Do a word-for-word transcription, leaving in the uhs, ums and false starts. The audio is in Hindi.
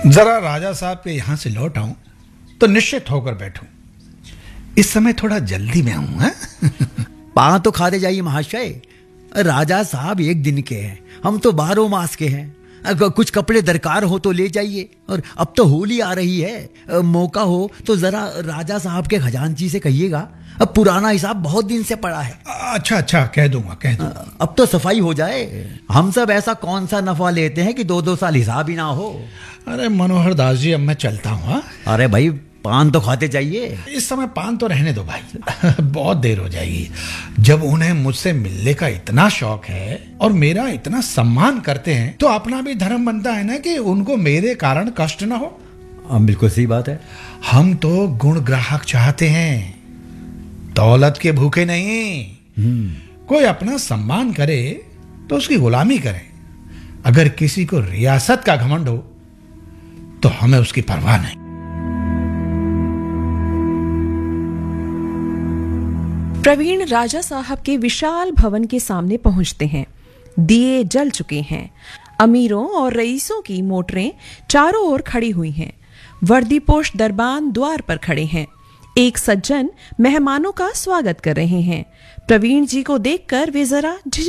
जरा राजा साहब के यहां से लौट आऊं तो निश्चित होकर बैठूं। इस समय थोड़ा जल्दी में हूं। हैं? पान तो खाते जाइए महाशय, राजा साहब एक दिन के हैं, हम तो बारह मास के हैं। अगर कुछ कपड़े दरकार हो तो ले जाइए। और अब तो होली आ रही है, मौका हो तो जरा राजा साहब के खजांची से कहिएगा, अब पुराना हिसाब बहुत दिन से पड़ा है। अच्छा अच्छा, कह दूंगा कह दूंगा। अब तो सफाई हो जाए। हम सब ऐसा कौन सा नफा लेते हैं कि दो दो साल हिसाब ही ना हो। अरे मनोहर दास जी, अब मैं चलता हूँ। हाँ? अरे भाई, पान तो खाते जाइए। इस समय पान तो रहने दो भाई, बहुत देर हो जाएगी। जब उन्हें मुझसे मिलने का इतना शौक है और मेरा इतना सम्मान करते हैं तो अपना भी धर्म बनता है ना कि उनको मेरे कारण कष्ट ना हो। अब बिल्कुल सही बात है। हम तो गुण ग्राहक चाहते हैं, दौलत के भूखे नहीं। कोई अपना सम्मान करे तो उसकी गुलामी करें। अगर किसी को रियासत का घमंड हो तो हमें उसकी परवाह नहीं। प्रवीण राजा साहब के विशाल भवन के सामने पहुंचते हैं। दिए जल चुके हैं। अमीरों और रईसों की मोटरें चारों ओर खड़ी हुई हैं। वर्दीपोश दरबान द्वार पर खड़े हैं। एक सज्जन मेहमानों का स्वागत कर रहे हैं। प्रवीण जी को देखकर वे जरा